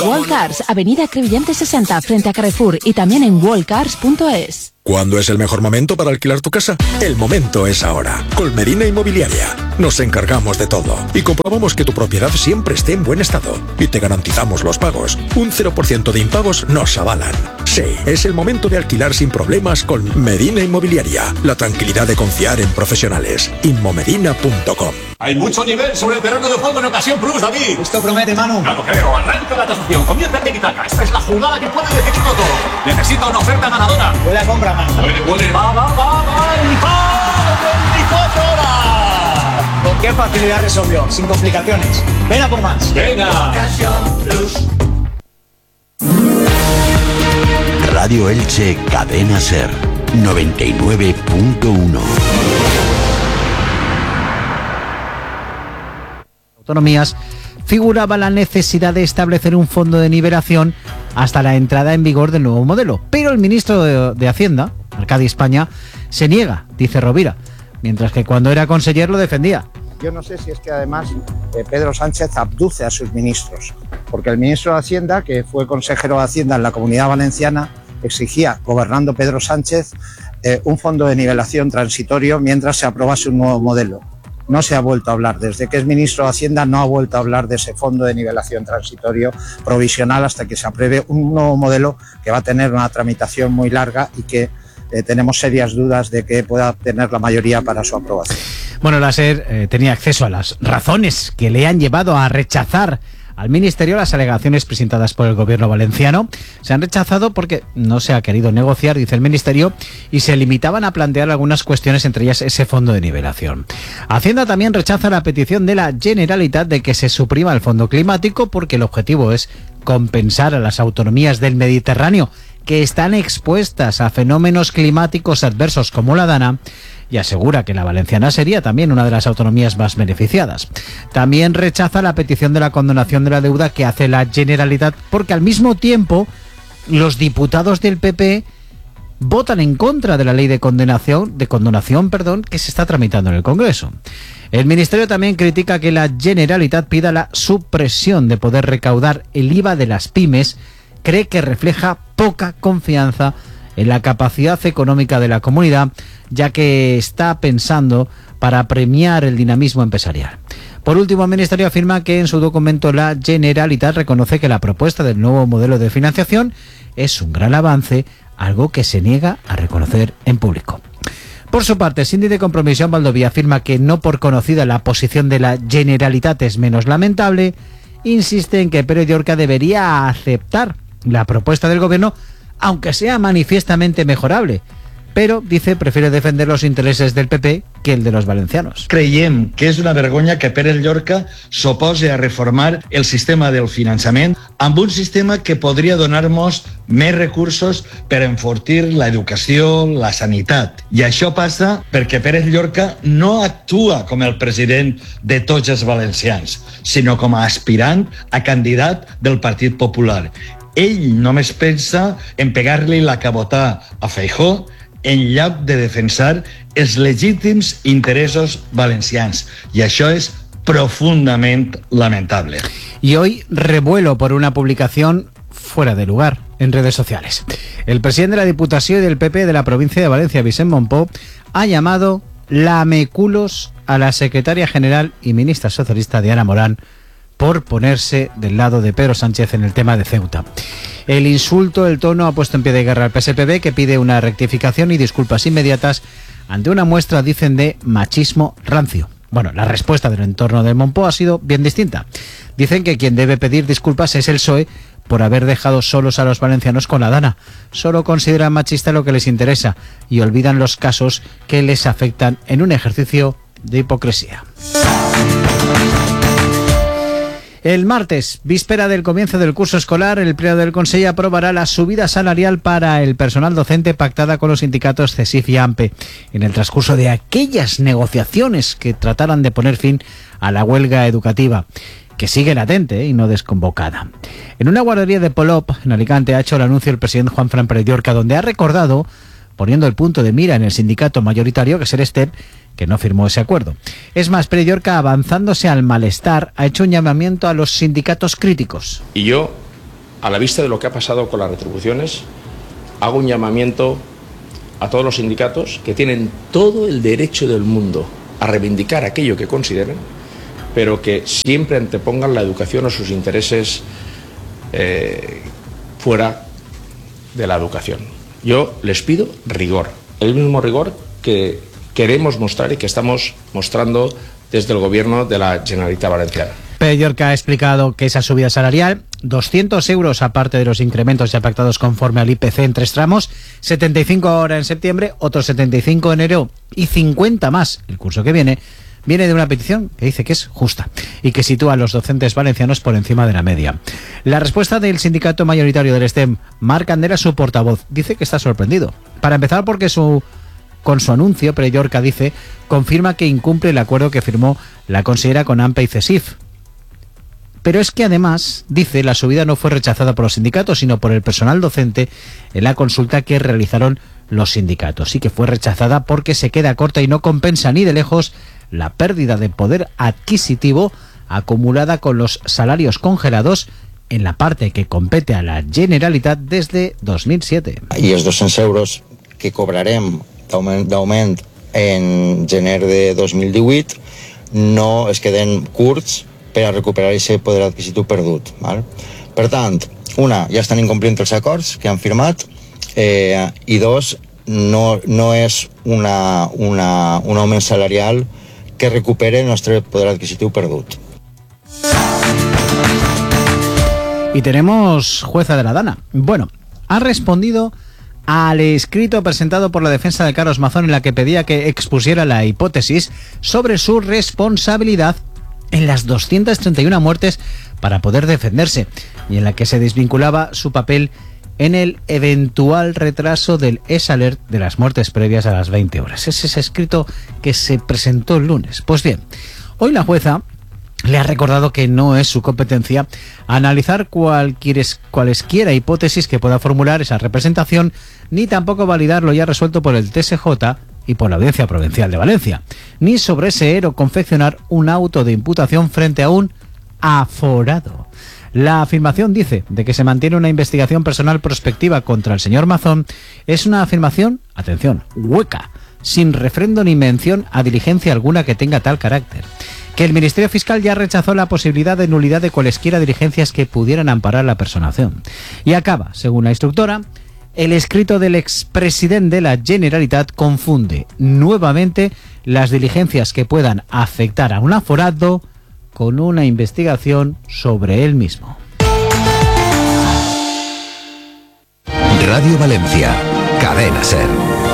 Wallcars, Avenida Crevillente 60, frente a Carrefour, y también en wallcars.es. ¿Cuándo es el mejor momento para alquilar tu casa? El momento es ahora. Con Medina Inmobiliaria nos encargamos de todo y comprobamos que tu propiedad siempre esté en buen estado. Y te garantizamos los pagos. Un 0% de impagos nos avalan. Sí, es el momento de alquilar sin problemas con Medina Inmobiliaria. La tranquilidad de confiar en profesionales. Inmomedina.com. Hay mucho nivel sobre el terreno de juego en Ocasión Plus, David. Esto promete, Manu. Claro, creo. Arranca la tasación. Comienza el tiki-taka. Esta es la jugada que puede decidirlo todo. Necesita una oferta ganadora. Buena compra, Manu. Puede. Va. 24 horas. ¿Con qué facilidad resolvió? Sin complicaciones. Ven a por más. Venga. Ocasión Plus. Radio Elche Cadena Ser 99.1. Autonomías figuraba la necesidad de establecer un fondo de nivelación hasta la entrada en vigor del nuevo modelo. Pero el ministro de Hacienda, Arcadi España, se niega, dice Rovira, mientras que cuando era conseller lo defendía. Yo no sé si es que además Pedro Sánchez abduce a sus ministros, porque el ministro de Hacienda, que fue consejero de Hacienda en la Comunidad Valenciana, exigía, gobernando Pedro Sánchez, un fondo de nivelación transitorio mientras se aprobase un nuevo modelo. No se ha vuelto a hablar. Desde que es ministro de Hacienda no ha vuelto a hablar de ese fondo de nivelación transitorio provisional hasta que se apruebe un nuevo modelo que va a tener una tramitación muy larga y que tenemos serias dudas de que pueda tener la mayoría para su aprobación. Bueno, la SER tenía acceso a las razones que le han llevado a rechazar al Ministerio las alegaciones presentadas por el gobierno valenciano. Se han rechazado porque no se ha querido negociar, dice el Ministerio, y se limitaban a plantear algunas cuestiones, entre ellas ese fondo de nivelación. Hacienda también rechaza la petición de la Generalitat de que se suprima el fondo climático porque el objetivo es compensar a las autonomías del Mediterráneo que están expuestas a fenómenos climáticos adversos como la Dana, y asegura que la valenciana sería también una de las autonomías más beneficiadas. También rechaza la petición de la condonación de la deuda que hace la Generalitat porque al mismo tiempo los diputados del PP votan en contra de la ley de condonación, que se está tramitando en el Congreso. El Ministerio también critica que la Generalitat pida la supresión de poder recaudar el IVA de las pymes. Cree que refleja poca confianza en la capacidad económica de la comunidad, ya que está pensando para premiar el dinamismo empresarial. Por último, el Ministerio afirma que en su documento la Generalitat reconoce que la propuesta del nuevo modelo de financiación es un gran avance, algo que se niega a reconocer en público. Por su parte, el síndic de Compromiso Valdovia afirma que no por conocida la posición de la Generalitat es menos lamentable, insiste en que Pérez Llorca debería aceptar la propuesta del gobierno, aunque sea manifiestamente mejorable, pero, dice, prefiere defender los intereses del PP que el de los valencianos. Creiem que és una vergonya que Pérez Llorca s'opose a reformar el sistema del finançament amb un sistema que podria donar-nos més recursos per enfortir l'educació, la sanitat. I això passa perquè Pérez Llorca no actua com el president de tots els valencians, sinó com a aspirant a candidat del Partit Popular. Ell només pensa en pegar-li la cabotà a Feijóo en lloc de defensar els legítims interessos valencians. Y això es profundamente lamentable. Y hoy revuelo por una publicación fuera de lugar en redes sociales. El presidente de la Diputación y del PP de la provincia de Valencia, Vicent Monpó, ha llamado lameculos a la secretaria general y ministra socialista Diana Morán por ponerse del lado de Pedro Sánchez en el tema de Ceuta. El insulto, el tono, ha puesto en pie de guerra al PSPB, que pide una rectificación y disculpas inmediatas ante una muestra, dicen, de machismo rancio. Bueno, la respuesta del entorno de Monpó ha sido bien distinta. Dicen que quien debe pedir disculpas es el PSOE por haber dejado solos a los valencianos con la Dana. Solo consideran machista lo que les interesa y olvidan los casos que les afectan en un ejercicio de hipocresía. El martes, víspera del comienzo del curso escolar, el Pleno del Consejo aprobará la subida salarial para el personal docente pactada con los sindicatos CESIF y AMPE en el transcurso de aquellas negociaciones que trataran de poner fin a la huelga educativa, que sigue latente y no desconvocada. En una guardería de Polop, en Alicante, ha hecho el anuncio el presidente Juanfran Pérez Llorca, donde ha recordado, poniendo el punto de mira en el sindicato mayoritario, que es el STEP, que no firmó ese acuerdo. Es más, Pérez Llorca, avanzándose al malestar, ha hecho un llamamiento a los sindicatos críticos. Y yo a la vista de lo que ha pasado con las retribuciones, hago un llamamiento a todos los sindicatos que tienen todo el derecho del mundo a reivindicar aquello que consideren, pero que siempre antepongan la educación o sus intereses fuera de la educación. Yo les pido rigor, el mismo rigor que queremos mostrar y que estamos mostrando desde el Gobierno de la Generalitat Valenciana. Pere Llorca ha explicado que esa subida salarial, 200 euros aparte de los incrementos ya pactados conforme al IPC en 3 tramos, 75 ahora en septiembre, otros 75 en enero y 50 más el curso que viene de una petición que dice que es justa y que sitúa a los docentes valencianos por encima de la media. La respuesta del sindicato mayoritario del STEM, Marc Candela, su portavoz, dice que está sorprendido. Para empezar, porque con su anuncio, Pere Llorca dice, confirma que incumple el acuerdo que firmó la consellera con AMPE y CESIF. Pero es que además, dice, la subida no fue rechazada por los sindicatos, sino por el personal docente en la consulta que realizaron los sindicatos. Sí que fue rechazada porque se queda corta y no compensa ni de lejos la pérdida de poder adquisitivo acumulada con los salarios congelados en la parte que compete a la Generalitat desde 2007. I els 200 euros que cobrarem d'augment en gener de 2018 no es queden curts per a recuperar aquest poder adquisitiu perdut. Val? Per tant, una, ja estan incomplint els acords que han firmat, i dos, no és un augment salarial que recupere el nostre poder adquisitiu perdut. Y tenemos jueza de la Dana. Bueno, ha respondido al escrito presentado por la defensa de Carlos Mazón en la que pedía que expusiera la hipótesis sobre su responsabilidad en las 231 muertes para poder defenderse y en la que se desvinculaba su papel en el eventual retraso del ES-Alert de las muertes previas a las 20 horas. Es ese escrito que se presentó el lunes. Pues bien, hoy la jueza le ha recordado que no es su competencia analizar cualesquiera hipótesis que pueda formular esa representación, ni tampoco validar lo ya resuelto por el TSJ y por la Audiencia Provincial de Valencia, ni sobreseer o confeccionar un auto de imputación frente a un aforado. La afirmación, dice, de que se mantiene una investigación personal prospectiva contra el señor Mazón es una afirmación, atención, hueca, sin refrendo ni mención a diligencia alguna que tenga tal carácter. Que el Ministerio Fiscal ya rechazó la posibilidad de nulidad de cualesquiera diligencias que pudieran amparar la personación. Y acaba, según la instructora, el escrito del expresidente de la Generalitat confunde nuevamente las diligencias que puedan afectar a un aforado con una investigación sobre él mismo. Radio Valencia, Cadena SER.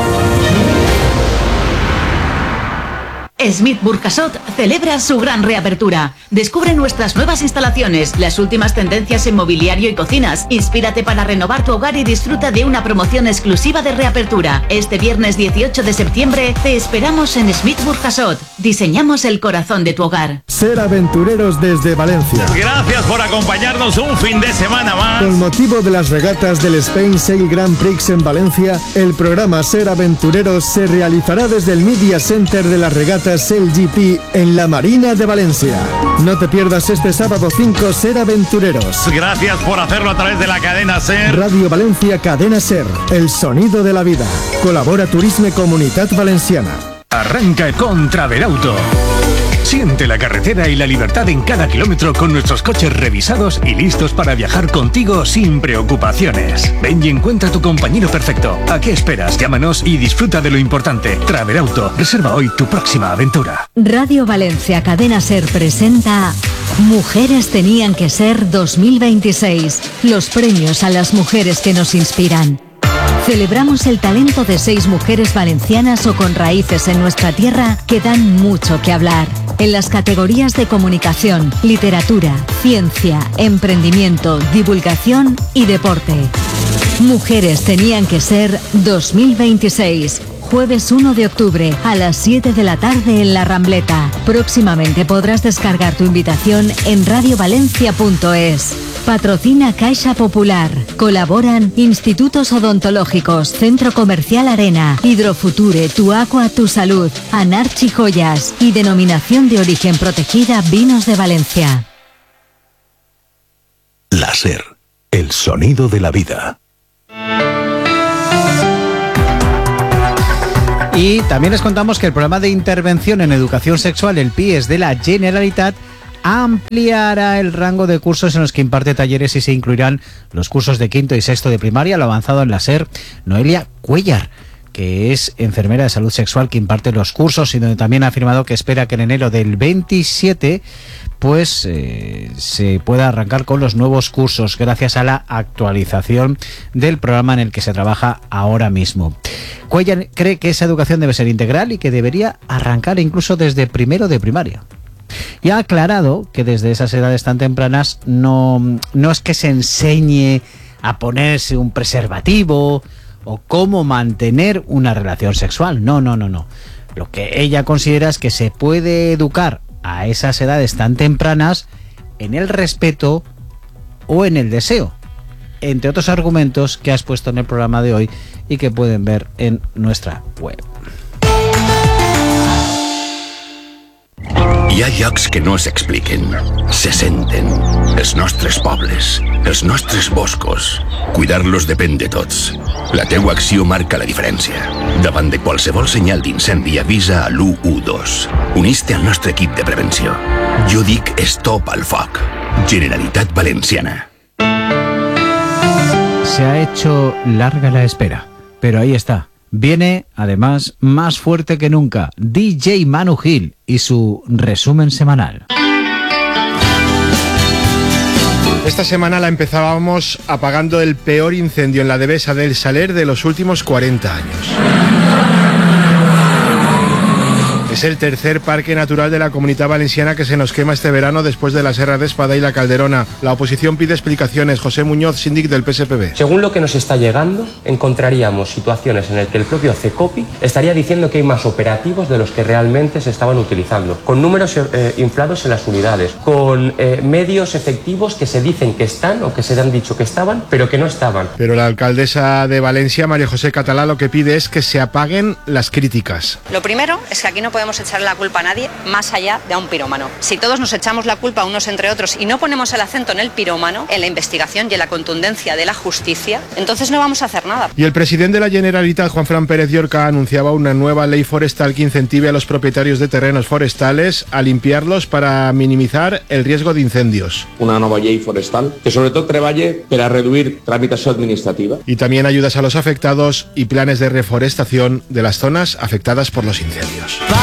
Smith Burjasot celebra su gran reapertura. Descubre nuestras nuevas instalaciones, las últimas tendencias en mobiliario y cocinas. Inspírate para renovar tu hogar y disfruta de una promoción exclusiva de reapertura. Este viernes 18 de septiembre te esperamos en Smith Burjasot. Diseñamos el corazón de tu hogar. Ser aventureros desde Valencia. Gracias por acompañarnos un fin de semana más. Con motivo de las regatas del Spain Sail Grand Prix en Valencia, el programa Ser Aventureros se realizará desde el Media Center de las regatas Sail GP en la Marina de Valencia. No te pierdas este sábado 5 Ser Aventureros. Gracias por hacerlo a través de la cadena SER. Radio Valencia, Cadena SER, el sonido de la vida. Colabora Turisme Comunitat Valenciana. Arranca con Travelauto. Siente la carretera y la libertad en cada kilómetro con nuestros coches revisados y listos para viajar contigo sin preocupaciones. Ven y encuentra tu compañero perfecto. ¿A qué esperas? Llámanos y disfruta de lo importante. Travelauto. Reserva hoy tu próxima aventura. Radio Valencia Cadena SER presenta Mujeres tenían que ser 2026. Los premios a las mujeres que nos inspiran. Celebramos el talento de 6 mujeres valencianas o con raíces en nuestra tierra que dan mucho que hablar. En las categorías de comunicación, literatura, ciencia, emprendimiento, divulgación y deporte. Mujeres tenían que ser 2026. Jueves 1 de octubre a las 7 de la tarde en La Rambleta. Próximamente podrás descargar tu invitación en radiovalencia.es. Patrocina Caixa Popular. Colaboran Institutos Odontológicos, Centro Comercial Arena, Hidrofuture, Tu Aqua, Tu Salud, Anarchi Joyas y Denominación de Origen Protegida Vinos de Valencia. La SER, el sonido de la vida. Y también les contamos que el programa de intervención en educación sexual, el PIES de la Generalitat, ampliará el rango de cursos en los que imparte talleres y se incluirán los cursos de quinto y sexto de primaria. Lo ha avanzado en la SER Noelia Cuellar, que es enfermera de salud sexual que imparte los cursos y donde también ha afirmado que espera que en enero del 27 se pueda arrancar con los nuevos cursos gracias a la actualización del programa en el que se trabaja ahora mismo. Cuellar cree que esa educación debe ser integral y que debería arrancar incluso desde primero de primaria. Y ha aclarado que desde esas edades tan tempranas no es que se enseñe a ponerse un preservativo o cómo mantener una relación sexual. No. Lo que ella considera es que se puede educar a esas edades tan tempranas en el respeto o en el deseo, entre otros argumentos que has puesto en el programa de hoy y que pueden ver en nuestra web. Hi ha llocs que no s'expliquen, se senten. Els nostres pobles, els nostres boscos. Cuidar-los depèn de tots. La teua acció marca la diferència. Davant de qualsevol senyal d'incendi avisa a l'112. Unís-te al nostre equip de prevenció. Jo dic Stop al foc. Generalitat Valenciana. Se ha hecho larga la espera, pero ahí está. Viene, además, más fuerte que nunca, DJ Manu Gil y su resumen semanal. Esta semana la empezábamos apagando el peor incendio en la Devesa del Saler de los últimos 40 años. Es el tercer parque natural de la Comunitat Valenciana que se nos quema este verano después de la Serra d'Espada y la Calderona. La oposición pide explicaciones. José Muñoz, síndic del PSPB. Según lo que nos está llegando, encontraríamos situaciones en las que el propio CECOPI estaría diciendo que hay más operativos de los que realmente se estaban utilizando, con números inflados en las unidades, con medios efectivos que se dicen que están o que se han dicho que estaban, pero que no estaban. Pero la alcaldesa de Valencia, María José Catalá, lo que pide es que se apaguen las críticas. Lo primero es que aquí no podemos echarle la culpa a nadie más allá de a un pirómano. Si todos nos echamos la culpa unos entre otros y no ponemos el acento en el pirómano, en la investigación y en la contundencia de la justicia, entonces no vamos a hacer nada. Y el presidente de la Generalitat, Juanfran Pérez Llorca, anunciaba una nueva ley forestal que incentive a los propietarios de terrenos forestales a limpiarlos para minimizar el riesgo de incendios. Una nova llei forestal que sobretot treballe per a reduir tramitació administrativa. Y también ayudas a los afectados y planes de reforestación de las zonas afectadas por los incendios.